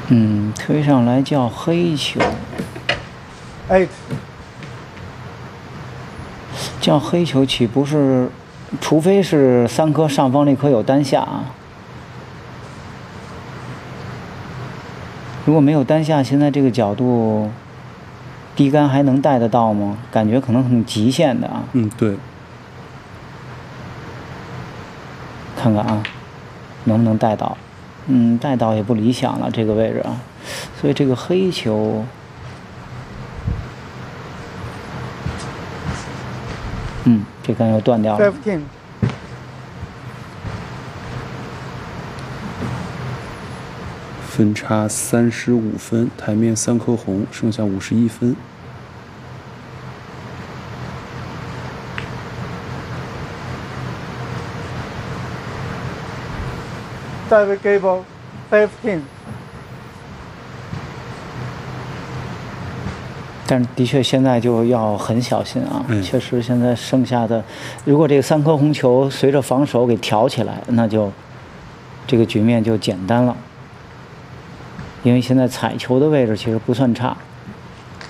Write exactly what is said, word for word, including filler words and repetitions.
嗯，推上来叫黑球。 eight。 叫黑球岂不是？除非是三颗上方那颗有单下啊。如果没有单下，现在这个角度，低杆还能带得到吗？感觉可能很极限的啊。 嗯，对。 看看啊，能不能带到？嗯，带到也不理想了，这个位置啊。所以这个黑球，嗯，这杆又断掉了。 fifteen。 分差三十五分，台面三颗红，剩下五十一分。 David Gable fifteen。 但是的确现在就要很小心啊！ 嗯、 确实现在剩下的，如果这个三颗红球随着防守给挑起来，那就这个局面就简单了。因为现在踩球的位置其实不算差。